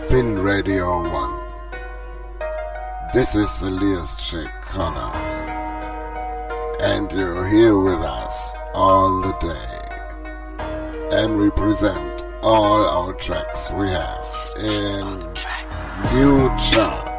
Fin Radio 1. This is Elias J. Connor, and you're here with us all the day, and we present all our tracks we have in new chart.